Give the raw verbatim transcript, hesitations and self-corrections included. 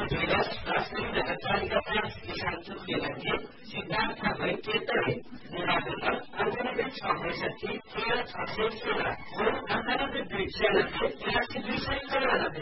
जोइरस राष्ट्रिय नगरपालिका पाँच किसान चुक्ने मध्ये सिद्धार्थ वैद्यले निराकरण अन्ठानब्बे छ पैसठी तेह्र छ सय सोह्र हो अन्ठानब्बे दुई छयानब्बे तिरासी दुई सय चौरानब्बे